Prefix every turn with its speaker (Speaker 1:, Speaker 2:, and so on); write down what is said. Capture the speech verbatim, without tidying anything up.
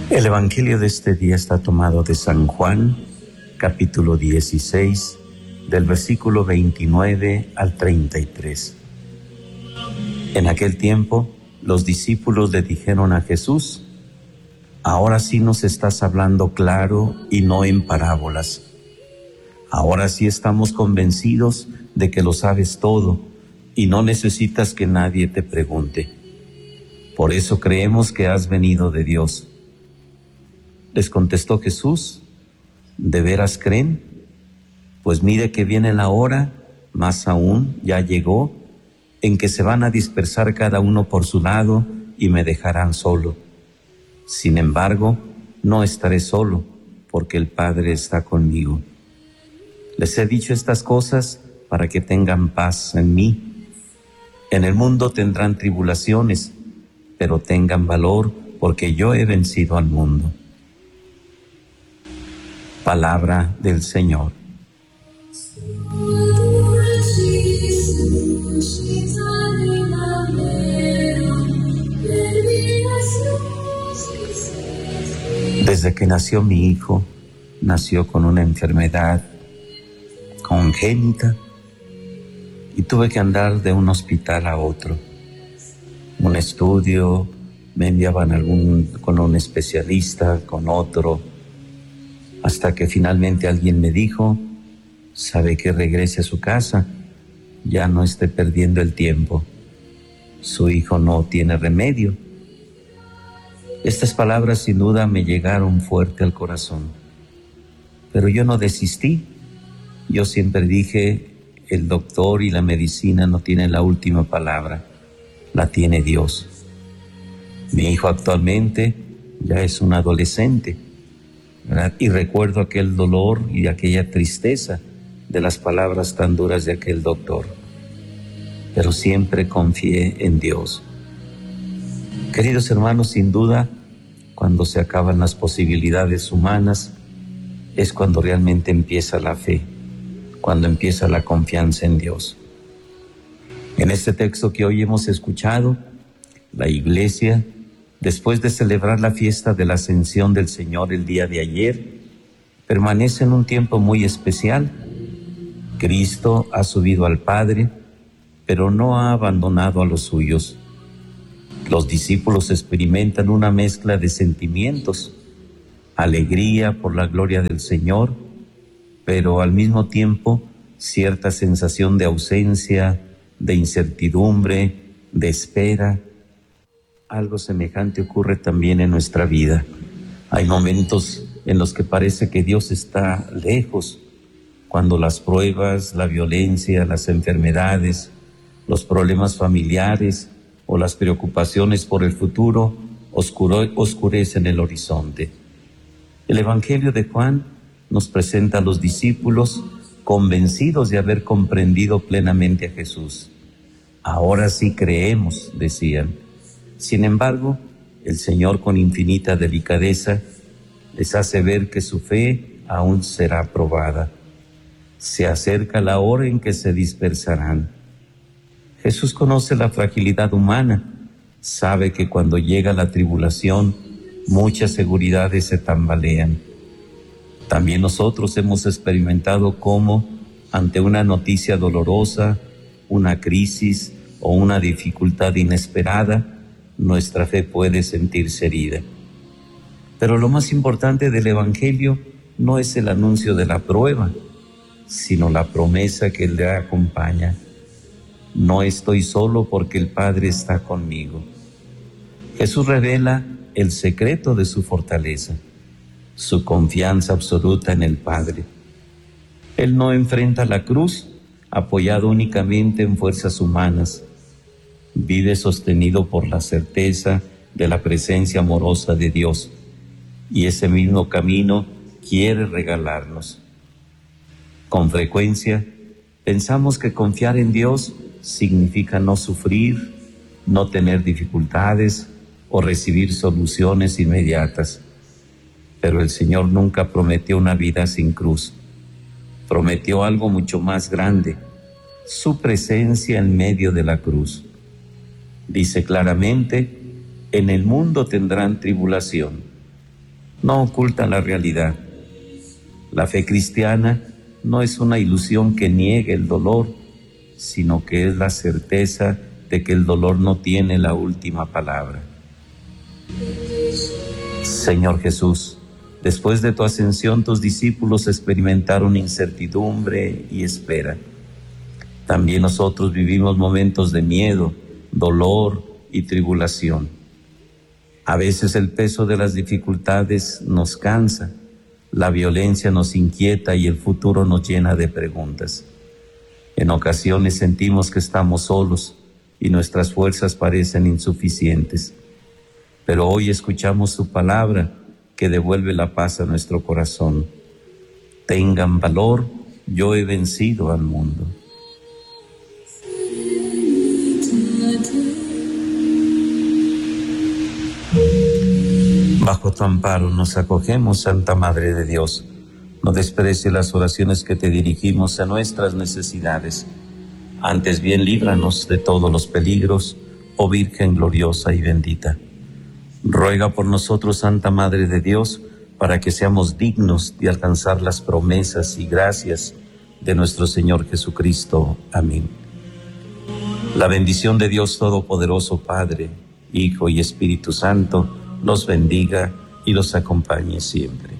Speaker 1: El Evangelio de este día está tomado de San Juan, capítulo dieciséis, del versículo veintinueve al treinta y tres. En aquel tiempo, los discípulos le dijeron a Jesús: «Ahora sí nos estás hablando claro y no en parábolas. Ahora sí estamos convencidos de que lo sabes todo y no necesitas que nadie te pregunte. Por eso creemos que has venido de Dios». Les contestó Jesús: ¿de veras creen? Pues mire que viene la hora, más aún ya llegó, en que se van a dispersar cada uno por su lado y me dejarán solo. Sin embargo, no estaré solo, porque el Padre está conmigo. Les he dicho estas cosas para que tengan paz en mí. En el mundo tendrán tribulaciones, pero tengan valor, porque yo he vencido al mundo. Palabra del Señor. Desde que nació mi hijo, nació con una enfermedad congénita y tuve que andar de un hospital a otro. Un estudio, me enviaban algún, con un especialista, con otro, hasta que finalmente alguien me dijo: sabe que regrese a su casa, ya no esté perdiendo el tiempo, su hijo no tiene remedio. Estas palabras sin duda me llegaron fuerte al corazón, pero yo no desistí. Yo siempre dije: el doctor y la medicina no tienen la última palabra, la tiene Dios. Mi hijo actualmente ya es un adolescente, ¿verdad? Y recuerdo aquel dolor y aquella tristeza de las palabras tan duras de aquel doctor, pero siempre confié en Dios. Queridos hermanos, sin duda, cuando se acaban las posibilidades humanas, es cuando realmente empieza la fe, cuando empieza la confianza en Dios. En este texto que hoy hemos escuchado, la Iglesia, después de celebrar la fiesta de la Ascensión del Señor el día de ayer, permanece en un tiempo muy especial. Cristo ha subido al Padre, pero no ha abandonado a los suyos. Los discípulos experimentan una mezcla de sentimientos: alegría por la gloria del Señor, pero al mismo tiempo cierta sensación de ausencia, de incertidumbre, de espera. Algo semejante ocurre también en nuestra vida. Hay momentos en los que parece que Dios está lejos, cuando las pruebas, la violencia, las enfermedades, los problemas familiares o las preocupaciones por el futuro oscuro, oscurecen el horizonte. El Evangelio de Juan nos presenta a los discípulos convencidos de haber comprendido plenamente a Jesús. Ahora sí creemos, decían. Sin embargo, el Señor, con infinita delicadeza, les hace ver que su fe aún será probada. Se acerca la hora en que se dispersarán. Jesús conoce la fragilidad humana, sabe que cuando llega la tribulación, muchas seguridades se tambalean. También nosotros hemos experimentado cómo, ante una noticia dolorosa, una crisis o una dificultad inesperada, nuestra fe puede sentirse herida. Pero lo más importante del Evangelio no es el anuncio de la prueba, sino la promesa que le acompaña. No estoy solo porque el Padre está conmigo. Jesús revela el secreto de su fortaleza, su confianza absoluta en el Padre. Él no enfrenta la cruz apoyado únicamente en fuerzas humanas. Vive sostenido por la certeza de la presencia amorosa de Dios, y ese mismo camino quiere regalarnos. Con frecuencia pensamos que confiar en Dios significa no sufrir, no tener dificultades o recibir soluciones inmediatas. Pero el Señor nunca prometió una vida sin cruz. Prometió algo mucho más grande: su presencia en medio de la cruz. Dice claramente: en el mundo tendrán tribulación, no ocultan la realidad. La fe cristiana no es una ilusión que niegue el dolor, sino que es la certeza de que el dolor no tiene la última palabra. Señor Jesús, después de tu ascensión, tus discípulos experimentaron incertidumbre y espera. También nosotros vivimos momentos de miedo, dolor y tribulación. A veces el peso de las dificultades nos cansa, la violencia nos inquieta y el futuro nos llena de preguntas. En ocasiones sentimos que estamos solos y nuestras fuerzas parecen insuficientes. Pero hoy escuchamos su palabra que devuelve la paz a nuestro corazón. Tengan valor, yo he vencido al mundo. Bajo tu amparo nos acogemos, Santa Madre de Dios. No desprecie las oraciones que te dirigimos a nuestras necesidades. Antes bien, líbranos de todos los peligros, oh Virgen gloriosa y bendita. Ruega por nosotros, Santa Madre de Dios, para que seamos dignos de alcanzar las promesas y gracias de nuestro Señor Jesucristo. Amén. La bendición de Dios Todopoderoso, Padre, Hijo y Espíritu Santo, los bendiga y los acompañe siempre.